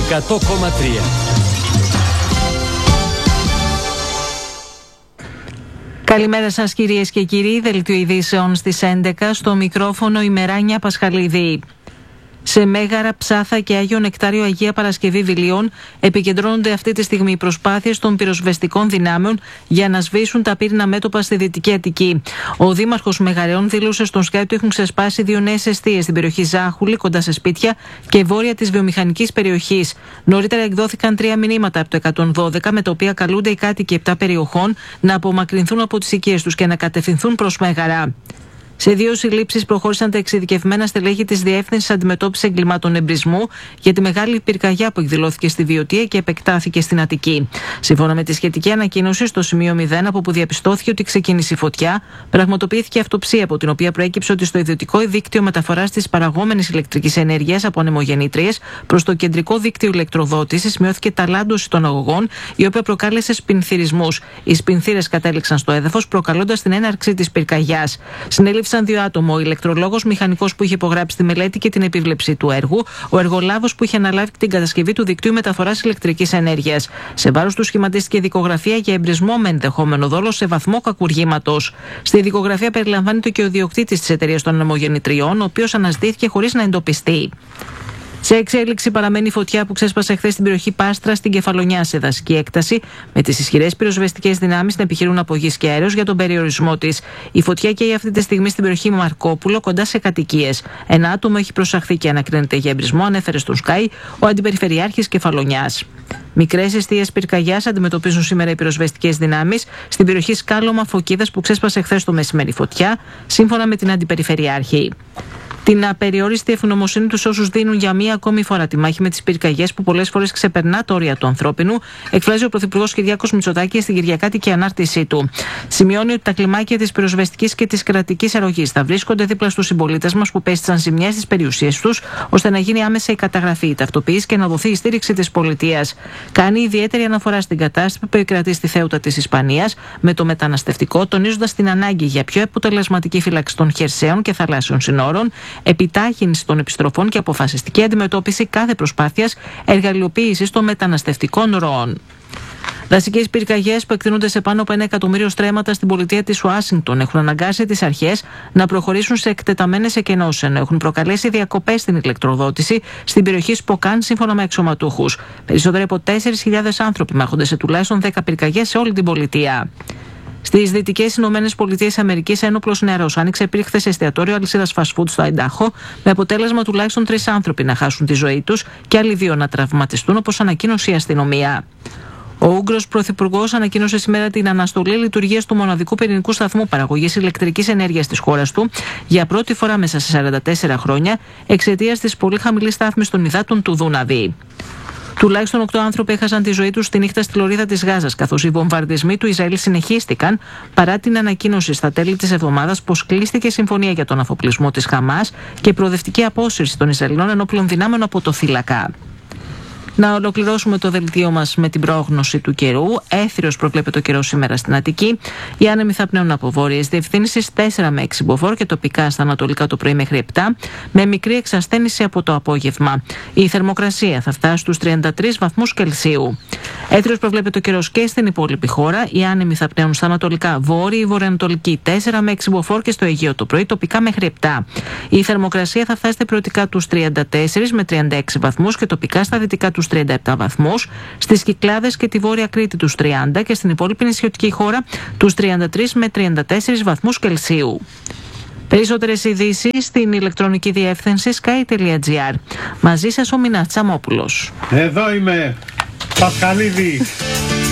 100,3. Καλημέρα σας κυρίες και κύριοι, δελτίο ειδήσεων στις 11, στο μικρόφωνο η Μεράνια Πασχαλίδη. Σε Μέγαρα, Ψάθα και Άγιο Νεκτάριο Αγία Παρασκευή Βιλίων επικεντρώνονται αυτή τη στιγμή οι προσπάθειες των πυροσβεστικών δυνάμεων για να σβήσουν τα πύρνα μέτωπα στη Δυτική Αττική. Ο Δήμαρχος Μεγαρεών δήλωσε στον Sky ότι έχουν ξεσπάσει 2 νέες εστίες στην περιοχή Ζάχουλη, κοντά σε σπίτια και βόρεια της βιομηχανικής περιοχής. Νωρίτερα εκδόθηκαν 3 μηνύματα από το 112 με τα οποία καλούνται οι κάτοικοι 7 περιοχών να απομακρυνθούν από τις οικίες τους και να κατευθυνθούν προς Μέγαρα. Σε 2 συλλήψεις προχώρησαν τα εξειδικευμένα στελέχη της Διεύθυνσης Αντιμετώπισης Εγκλημάτων Εμπρισμού για τη μεγάλη πυρκαγιά που εκδηλώθηκε στη Βιωτία και επεκτάθηκε στην Αττική. Σύμφωνα με τη σχετική ανακοίνωση, στο σημείο 0, από που διαπιστώθηκε ότι ξεκίνησε η φωτιά, πραγματοποιήθηκε αυτοψία, από την οποία προέκυψε ότι στο ιδιωτικό δίκτυο μεταφοράς της παραγόμενης ηλεκτρικής ενέργειας από ανεμογεννήτριες προς το κεντρικό δίκτυο ηλεκτροδότησης σημειώθηκε ταλάντωση των αγωγών, η οποία προκάλεσε σπινθυρισμούς. Οι σπινθύρες κατέληξαν στο έδαφος, προκαλώντας την έναρξη της πυρκαγιάς. Συνέληφθησαν 2 άτομα, ο ηλεκτρολόγος μηχανικός που είχε υπογράψει τη μελέτη και την επιβλέψη του έργου, ο εργολάβος που είχε αναλάβει την κατασκευή του δικτύου μεταφοράς ηλεκτρικής ενέργειας. Σε βάρος του σχηματίστηκε δικογραφία για εμπρισμό με ενδεχόμενο δόλο σε βαθμό κακουργήματος. Στη δικογραφία περιλαμβάνεται και ο ιδιοκτήτης της εταιρείας των ανεμογεννητριών, ο οποίος αναζητήθηκε χωρίς να εντοπιστεί. Σε εξέλιξη παραμένει η φωτιά που ξέσπασε χθες στην περιοχή Πάστρα στην Κεφαλονιά σε δασική έκταση, με τις ισχυρές πυροσβεστικές δυνάμεις να επιχειρούν από γης και αέρος για τον περιορισμό της. Η φωτιά καίει αυτή τη στιγμή στην περιοχή Μαρκόπουλο, κοντά σε κατοικίες. Ένα άτομο έχει προσαχθεί και ανακρίνεται για εμπρισμό, ανέφερε στον Sky ο Αντιπεριφερειάρχης Κεφαλονιάς. Μικρές εστίες πυρκαγιάς αντιμετωπίζουν σήμερα οι πυροσβεστικές δυνάμεις στην περιοχή Σκάλωμα Φωκίδας που ξέσπασε χθες το μεσημέρι φωτιά, σύμφωνα με την Αντιπεριφερειάρχη. Την απεριόριστη ευγνωμοσύνη τους όσους δίνουν για μία ακόμη φορά τη μάχη με τις πυρκαγιές που πολλές φορές ξεπερνά τα όρια του ανθρώπινου, εκφράζει ο Πρωθυπουργός Κυριάκος Μητσοτάκης στην Κυριακάτικη ανάρτησή του. Σημειώνει ότι τα κλιμάκια της πυροσβεστικής και της κρατικής αρρωγής θα βρίσκονται δίπλα στους συμπολίτες μας που πέστησαν ζημιές στις περιουσίες τους, ώστε να γίνει άμεσα η καταγραφή, η ταυτοποίηση και να δοθεί η στήριξη της πολιτείας. Κάνει ιδιαίτερη αναφορά στην κατάσταση που επικρατεί στη Θέουτα της Ισπανίας με το μεταναστευτικό, τονίζοντας την ανάγκη για πιο αποτελεσματική φύλαξη των χερσαίων και θαλάσσιων συνόρων, επιτάχυνση των επιστροφών και αποφασιστική αντιμετώπιση κάθε προσπάθειας εργαλειοποίησης των μεταναστευτικών ροών. Δασικές πυρκαγιές που εκτείνονται σε πάνω από 1 εκατομμύριο στρέμματα στην πολιτεία της Ουάσιγκτον έχουν αναγκάσει τις αρχές να προχωρήσουν σε εκτεταμένες εκενώσεις, ενώ έχουν προκαλέσει διακοπές στην ηλεκτροδότηση στην περιοχή Σποκάν, σύμφωνα με αξιωματούχους. Περισσότεροι από 4.000 άνθρωποι μάχονται σε τουλάχιστον 10 πυρκαγιές σε όλη την πολιτεία. Στις Δυτικές Ηνωμένες Πολιτείες Αμερικής, ένοπλος νεαρός άνοιξε πύργη σε εστιατόριο αλυσίδας fast food στο Αϊντάχο, με αποτέλεσμα τουλάχιστον 3 άνθρωποι να χάσουν τη ζωή τους και άλλοι 2 να τραυματιστούν, όπως ανακοίνωσε η αστυνομία. Ο Ούγγρος Πρωθυπουργός ανακοίνωσε σήμερα την αναστολή λειτουργίας του μοναδικού πυρηνικού σταθμού παραγωγής ηλεκτρικής ενέργειας της χώρας του για πρώτη φορά μέσα σε 44 χρόνια, εξαιτίας της πολύ χαμηλής στάθμης των υδάτων του Δούναβη. Τουλάχιστον 8 άνθρωποι έχασαν τη ζωή τους τη νύχτα στη λωρίδα της Γάζας, καθώς οι βομβαρδισμοί του Ισραήλ συνεχίστηκαν παρά την ανακοίνωση στα τέλη της εβδομάδας πως κλείστηκε συμφωνία για τον αφοπλισμό της Χαμάς και προοδευτική απόσυρση των Ισραηλινών ενόπλων δυνάμεων από το θύλακα. Να ολοκληρώσουμε το δελτίο μας με την πρόγνωση του καιρού. Έθριος προβλέπεται ο καιρός σήμερα στην Αττική. Οι άνεμοι θα πνέουν από βόρειες διευθύνσεις 4 με 6 μποφόρ και τοπικά στα ανατολικά το πρωί μέχρι 7, με μικρή εξασθένηση από το απόγευμα. Η θερμοκρασία θα φτάσει στους 33 βαθμούς Κελσίου. Έθριος προβλέπεται ο καιρός και στην υπόλοιπη χώρα. Οι άνεμοι θα πνέουν στα ανατολικά βόρειοι, βορειοανατολική 4 με 6 μποφόρ και στο Αιγαίο το πρωί τοπικά μέχρι 7. Η θερμοκρασία θα φτάσει περιοδικά τους 34 με 36 βαθμούς και τοπικά στα δυτικά τους 37 βαθμούς, στις Κυκλάδες και τη Βόρεια Κρήτη τους 30 και στην υπόλοιπη νησιωτική χώρα τους 33 με 34 βαθμούς Κελσίου. Περισσότερες ειδήσεις στην ηλεκτρονική διεύθυνση sky.gr. Μαζί σας ο Μινάς Τσαμόπουλος. Εδώ είμαι, Πασχαλίδη.